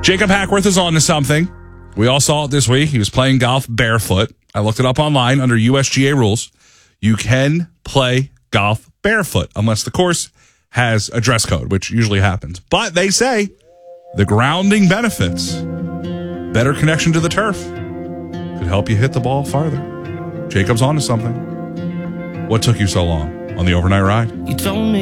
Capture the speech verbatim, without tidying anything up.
Jacob Hackworth is on to something. We all saw it this week. He was playing golf barefoot. I looked it up online under U S G A rules. You can play golf barefoot unless the course has a dress code, which usually happens. But they say the grounding benefits, better connection to the turf, could help you hit the ball farther. Jacob's on to something. What took you so long on the overnight ride? You told me